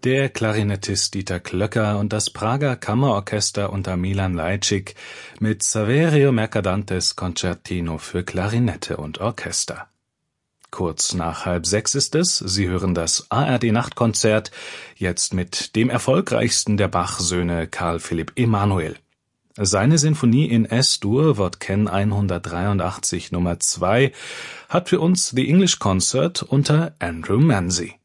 Der Klarinettist Dieter Klöcker und das Prager Kammerorchester unter Milan Lajcik mit Saverio Mercadantes Concertino für Klarinette und Orchester. Kurz nach 5:30 ist es. Sie hören das ARD-Nachtkonzert, jetzt mit dem erfolgreichsten der Bach-Söhne Carl Philipp Emanuel. Seine Sinfonie in S-Dur, Wodken 183 Nummer 2, hat für uns The English Concert unter Andrew Manze.